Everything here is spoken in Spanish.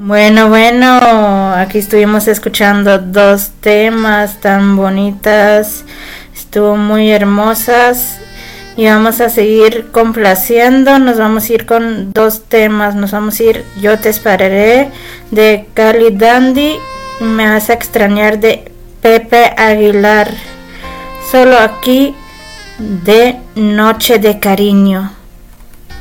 Bueno, aquí estuvimos escuchando dos temas tan bonitas, estuvo muy hermosas y vamos a seguir complaciendo. Nos vamos a ir con dos temas, nos vamos a ir Yo te esperaré de Cali Dandy y Me vas a extrañar de Pepe Aguilar, solo aquí de Noche de Cariño.